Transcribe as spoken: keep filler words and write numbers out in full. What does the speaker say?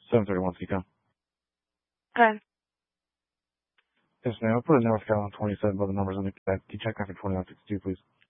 seven thirty-one Seacom. Okay. Yes, ma'am. I put a North Carolina twenty-seven, but the numbers on the back. Can you check after twenty-one fifty-two, please?